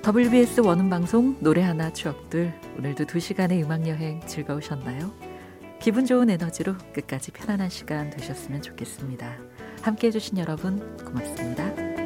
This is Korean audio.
WBS 원음방송 노래 하나 추억들, 오늘도 2시간의 음악여행 즐거우셨나요? 기분 좋은 에너지로 끝까지 편안한 시간 되셨으면 좋겠습니다. 함께해 주신 여러분 고맙습니다.